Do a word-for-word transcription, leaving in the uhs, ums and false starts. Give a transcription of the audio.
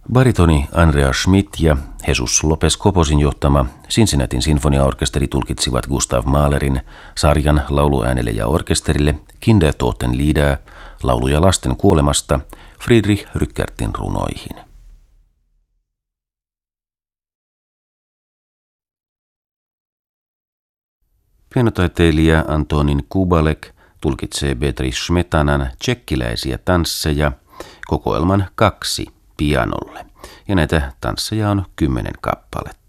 Baritoni Andrea Schmidt ja Jesus Lopez Coposin johtama Cincinnatin sinfoniaorkesteri tulkitsivat Gustav Mahlerin sarjan lauluäänelle ja orkesterille Kindertoten Lieder, lauluja lasten kuolemasta, Friedrich Rückertin runoihin. Pianotaiteilija Antonin Kubalek tulkitsee Beatrice Smetanan tšekkiläisiä tansseja kokoelman kaksi pianolle, ja näitä tansseja on kymmenen kappaletta.